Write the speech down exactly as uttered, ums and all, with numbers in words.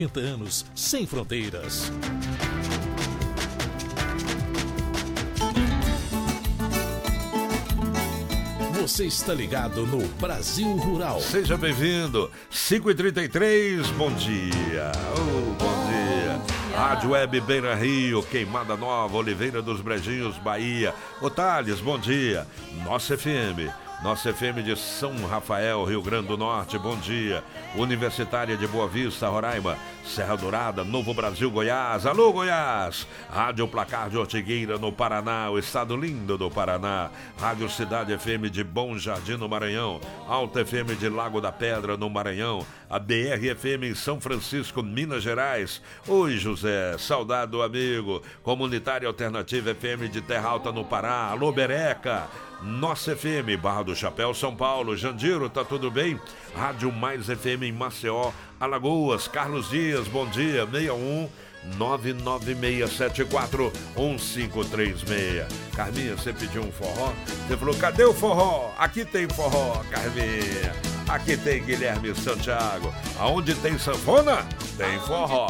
trinta anos sem fronteiras. Você está ligado no Brasil Rural. Seja bem-vindo. cinco e trinta e três, bom dia. Oh, bom dia. Rádio Web Beira Rio, Queimada Nova, Oliveira dos Brejinhos, Bahia. Ô Thales, bom dia. Nossa F M. Nossa F M de São Rafael, Rio Grande do Norte, bom dia. Universitária de Boa Vista, Roraima, Serra Dourada, Novo Brasil, Goiás. Alô, Goiás! Rádio Placar de Ortigueira, no Paraná, o estado lindo do Paraná. Rádio Cidade F M de Bom Jardim, no Maranhão. Alta F M de Lago da Pedra, no Maranhão. A B R F M em São Francisco, Minas Gerais. Oi, José, saudade do amigo. Comunitária Alternativa F M de Terra Alta, no Pará. Alô, Bereca! Nossa F M, Barra do Chapéu, São Paulo. Jandiro, tá tudo bem? Rádio Mais F M em Maceió, Alagoas. Carlos Dias, bom dia. seis um nove nove seis sete quatro um cinco três seis. Carminha, você pediu um forró? Você falou, cadê o forró? Aqui tem forró, Carminha. Aqui tem Guilherme Santiago. Aonde tem sanfona, tem forró.